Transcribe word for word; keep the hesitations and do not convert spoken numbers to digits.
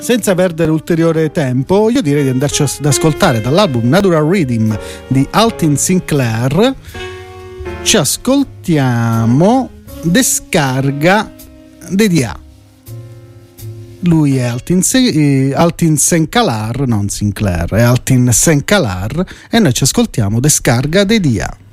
senza perdere ulteriore tempo, io direi di andarci ad ascoltare dall'album Natural Rhythm di Altin Sinclair. Ci ascoltiamo Descarga de Dia. Lui è Altin, Se- Altin Sencalar, non Sinclair, è Altin Sencalar, e noi ci ascoltiamo Descarga de Dia.